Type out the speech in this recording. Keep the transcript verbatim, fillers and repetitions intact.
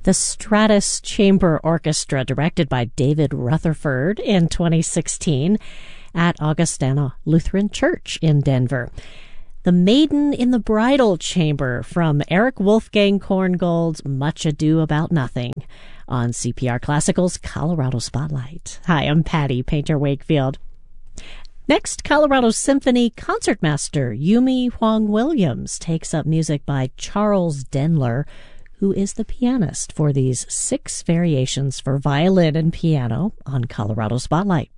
The Stratus Chamber Orchestra, directed by David Rutherford in twenty sixteen at Augustana Lutheran Church in Denver. The Maiden in the Bridal Chamber from Eric Wolfgang Korngold's Much Ado About Nothing on C P R Classical's Colorado Spotlight. Hi, I'm Patty Painter Wakefield. Next, Colorado Symphony concertmaster Yumi Huang Williams takes up music by Charles Denler, who is the pianist for these six variations for violin and piano on Colorado Spotlight.